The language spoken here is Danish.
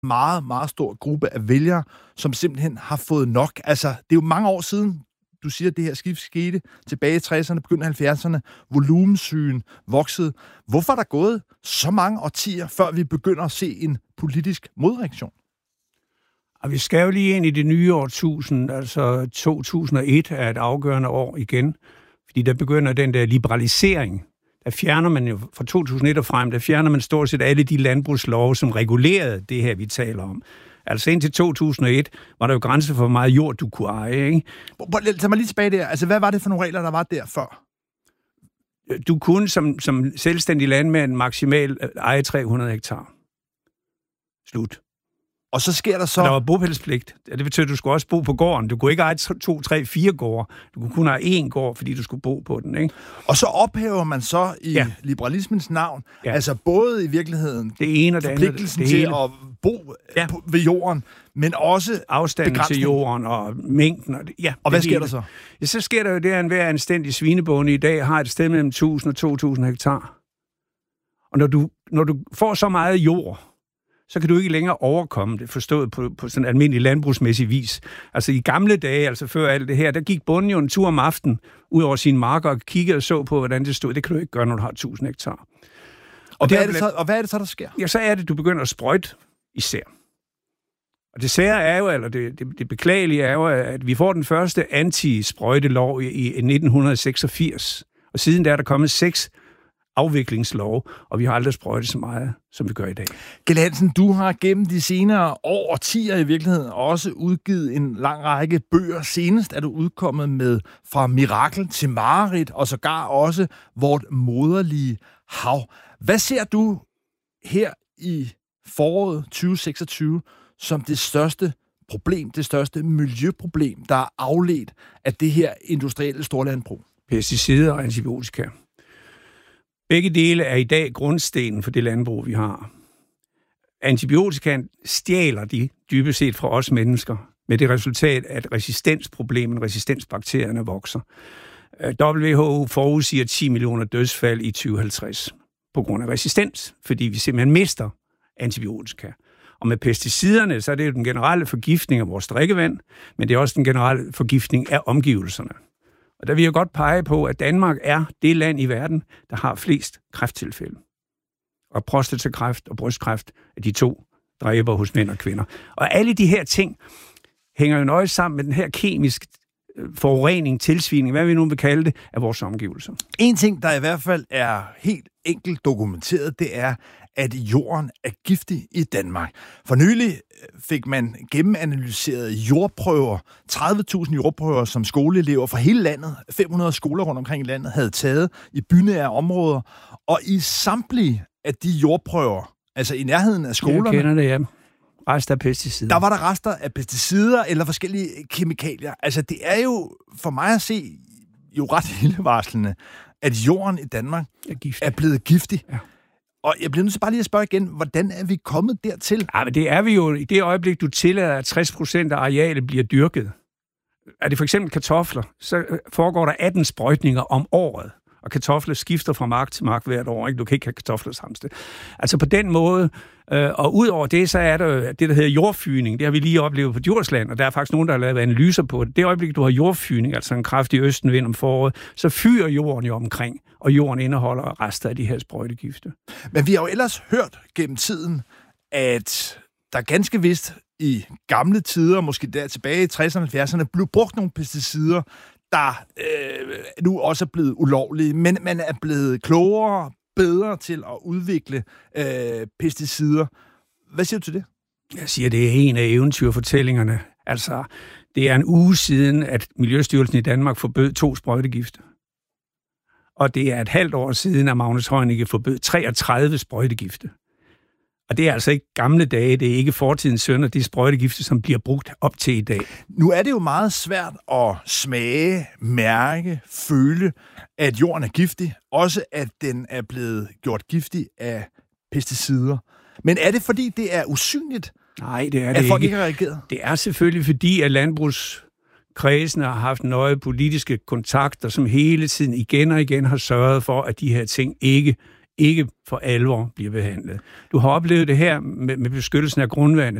meget, meget stor gruppe af vælgere, som simpelthen har fået nok. Altså, det er jo mange år siden, du siger, at det her skift skete tilbage i 60'erne, begyndte 70'erne, volumensygen voksede. Hvorfor er der gået så mange årtier, før vi begynder at se en politisk modreaktion? Og vi skal jo lige ind i det nye årtusind, altså 2001 er et afgørende år igen, fordi der begynder den der liberalisering. Der fjerner man jo fra 2001 og frem, der fjerner man stort set alle de landbrugslove, som regulerede det her, vi taler om. Altså indtil 2001 var der jo grænser for, hvor meget jord du kunne eje, ikke? Tag mig lige tilbage der. Altså, hvad var det for nogle regler, der var der før? Du kunne som selvstændig landmand maksimalt eje 300 hektar. Slut. Og så sker der så... Der var bopælspligt. Det betyder, at du skulle også bo på gården. Du kunne ikke eje 2, 3, 4 gårde. Du kunne kun eje 1 gård, fordi du skulle bo på den, ikke? Og så ophæver man så i liberalismens navn, altså både i virkeligheden det ene og det forpligtelsen til at bo ved jorden, men også afstanden til jorden og mængden. Og hvad sker der så? Ja, så sker der jo det, at enhver anstændig svinebonde i dag har et sted mellem 1000 og 2000 hektar. Og når du får så meget jord, så kan du ikke længere overkomme det, forstået på sådan almindelig landbrugsmæssig vis. Altså i gamle dage, altså før alt det her, der gik bonden jo en tur om aftenen ud over sine marker og kiggede og så på, hvordan det stod. Det kan du ikke gøre, når du har 1000 hektar. Og hvad er det så, der sker? Ja, så er det, du begynder at sprøjte især. Og det sære er jo, eller det beklagelige er jo, at vi får den første anti-sprøjtelov i 1986. Og siden der er der kommet 6 afviklingslov, og vi har aldrig sprøjtet så meget, som vi gør i dag. Kjeld Hansen, du har gennem de senere år, årtier i virkeligheden, også udgivet en lang række bøger. Senest er du udkommet med Fra mirakel til mareridt, og sågar også Vort moderlige hav. Hvad ser du her i foråret 2026 som det største problem, det største miljøproblem, der er afledt af det her industrielle storlandbrug? Pesticider og antibiotika. Begge dele er i dag grundstenen for det landbrug, vi har. Antibiotikaen stjæler de dybest set fra os mennesker, med det resultat, at resistensbakterierne vokser. WHO forudsiger 10 millioner dødsfald i 2050 på grund af resistens, fordi vi simpelthen mister antibiotika. Og med pesticiderne, så er det jo den generelle forgiftning af vores drikkevand, men det er også den generelle forgiftning af omgivelserne. Og der vil jeg godt pege på, at Danmark er det land i verden, der har flest kræfttilfælde. Og prostatakræft og brystkræft er de 2 dræber hos mænd og kvinder. Og alle de her ting hænger jo nøje sammen med den her kemisk forurening, tilsvining, hvad vi nu vil kalde det, af vores omgivelser. En ting, der i hvert fald er helt enkelt dokumenteret, det er, at jorden er giftig i Danmark. For nylig fik man gennemanalyseret jordprøver, 30.000 jordprøver, som skoleelever fra hele landet, 500 skoler rundt omkring i landet, havde taget i bynære områder. Og i samtlige af de jordprøver, altså i nærheden af skolerne... Jeg kender det, ja. Rester af pesticider. Der var der rester af pesticider eller forskellige kemikalier. Altså det er jo for mig at se jo ret ildevarslende, at jorden i Danmark er blevet giftig. Ja. Og jeg bliver nødt til bare lige at spørge igen, hvordan er vi kommet dertil? Ja, men det er vi jo i det øjeblik, du tillader, at 60% af arealet bliver dyrket. Er det for eksempel kartofler, så foregår der 18 sprøjtninger om året. Og kartofler skifter fra mark til mark hvert år. Ikke? Du kan ikke have kartofler samme sted. Altså på den måde, og ud over det, så er der det, der hedder jordfyning. Det har vi lige oplevet på Djursland, og der er faktisk nogen, der har lavet analyser på det. Det øjeblik, du har jordfyning, altså en kraftig østenvind om foråret, så fyrer jorden jo omkring, og jorden indeholder rester af de her sprøjtegifte. Men vi har jo ellers hørt gennem tiden, at der ganske vist i gamle tider, måske der tilbage i 60'erne og 70'erne, blev brugt nogle pesticider, der nu også er blevet ulovlige, men man er blevet klogere, bedre til at udvikle pesticider. Hvad siger du til det? Jeg siger, det er en af eventyrfortællingerne. Altså, det er en uge siden, at Miljøstyrelsen i Danmark forbød 2 sprøjtegifte. Og det er et halvt år siden, at Magnus Heunicke forbød 33 sprøjtegifte. Og det er altså ikke gamle dage, det er ikke fortidens synder, det er sprøjtegifte, som bliver brugt op til i dag. Nu er det jo meget svært at smage, mærke, føle, at jorden er giftig. Også at den er blevet gjort giftig af pesticider. Men er det fordi, det er usynligt? Nej, det er det at folk ikke har reageret? Det er selvfølgelig fordi, at landbrugskredsene har haft nøje politiske kontakter, som hele tiden igen og igen har sørget for, at de her ting ikke ikke for alvor bliver behandlet. Du har oplevet det her med beskyttelsen af grundvandet.